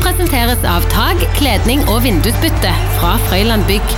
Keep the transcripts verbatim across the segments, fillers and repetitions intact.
presenteres av tag, kledning og vindusbytte fra Frøyland Bygg.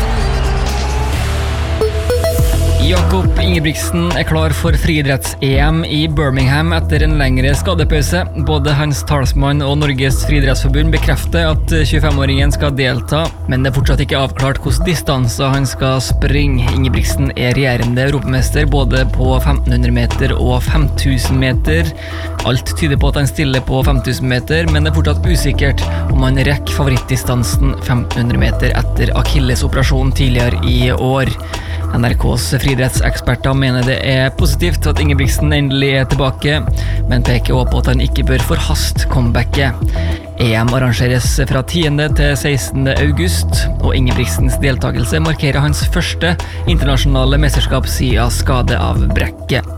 Jakob Ingebrigtsen er klar for friidretts-E M i Birmingham etter en lengre skadepause. Både hans talsmann og Norges friidrettsforbund bekrefter at tjuefem-åringen skal delta, men det er fortsatt ikke avklart hvordan distanser han skal springe. Ingebrigtsen er regjerende europamester både på femten hundre meter og fem tusen meter. Alt tyder på at han stiller på fem tusen meter, men det er fortsatt usikkert om han rekker favorittdistansen femten hundre meter etter Achilles-operasjonen tidligere i år. N R K's friidrettseksperter mener det er positivt at Ingebrigtsen endelig er tilbake, men peker også på at han ikke bør forhaste comebacket. E M arrangeres fra tiende til sekstende august, og Ingebrigtsens deltakelse markerer hans første internasjonale mesterskap siden skade av brekket.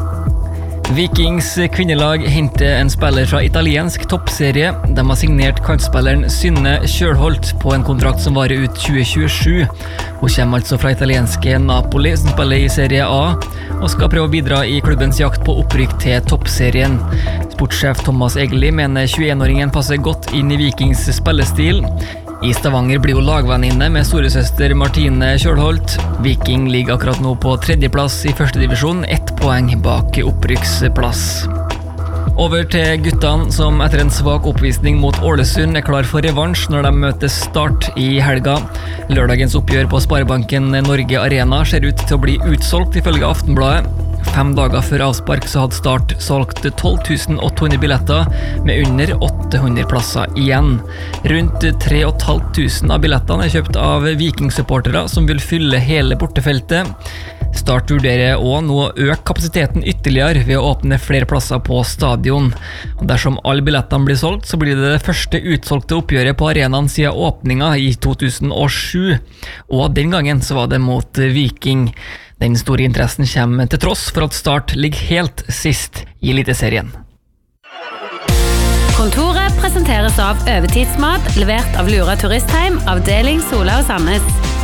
Vikings kvinnelag henter en spiller fra italiensk toppserie. De har signert kantspilleren Synne Kjølholt på en kontrakt som varer ut tjue tjuesju. Hun kommer altså fra italienske Napoli, som spiller i Serie A, og skal prøve å bidra i klubbens jakt på opprykk til toppserien. Sportssjef Thomas Egeli mener tjueen-åringen passer godt inn i Vikings spillestil. I Stavanger blir hun lagvenninne med storesøster Martine Kjølholt. Viking ligger akkurat nå på tredjeplass i første divisjon, ett poeng bak opprykksplass. Over til guttene, som etter en svak oppvisning mot Ålesund er klar for revansj når de møter Start i helga. Lørdagens oppgjør på Sparebanken Norge Arena ser ut til å bli utsolgt ifølge Aftenbladet. Fem dager før avspark så hadde Start solgt tolv tusen åtte hundre billetter med under åtte hundre plasser igjen. Rundt tre tusen fem hundre av billettene er kjøpt av Viking-supportere som vil fylle hele bortefeltet. Start vurderer også nå å øke kapasiteten ytterligere ved å åpne flere plasser på stadion. Og dersom alle billettene blir solgt, så blir det det første utsolgte oppgjøret på arenaen siden åpninga i to tusen og sju. Og den gangen så var det mot Viking. Den store interessen kommer til tross for at Start ligger helt sist i Eliteserien. Kontoret presenteres av Øvetidsmat, levert av Lura Turistheim, avdeling Sola og Sandnes.